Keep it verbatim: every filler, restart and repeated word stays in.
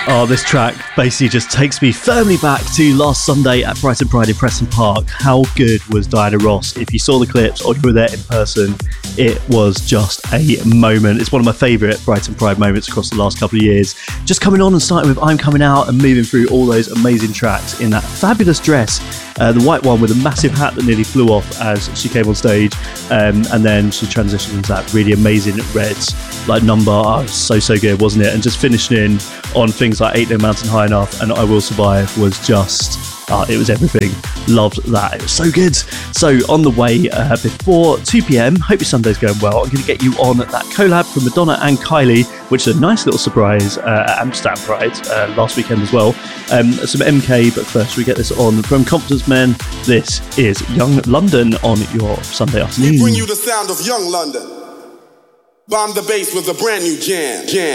Oh, this track basically just takes me firmly back to last Sunday at Brighton Pride in Preston Park. How good was Diana Ross? If you saw the clips or you were there in person, it was just a moment. It's one of my favourite Brighton Pride moments across the last couple of years. Just coming on and starting with I'm Coming Out and moving through all those amazing tracks in that fabulous dress, uh, the white one with a massive hat that nearly flew off as she came on stage, um, and then she transitioned into that really amazing red like number. Oh, so so good, wasn't it? And just finishing in on things like Ain't No Mountain High Enough and I Will Survive was just Uh, it was everything. Loved that. It was so good. So on the way uh, before two p.m, hope your Sunday's going well. I'm going to get you on that collab from Madonna and Kylie, which is a nice little surprise uh, at Amsterdam Pride uh, last weekend as well. Um, some M K, but first we get this on from Compton's Men. This is Young London on your Sunday afternoon. We bring you the sound of Young London. Bomb the bass with a brand new jam. jam.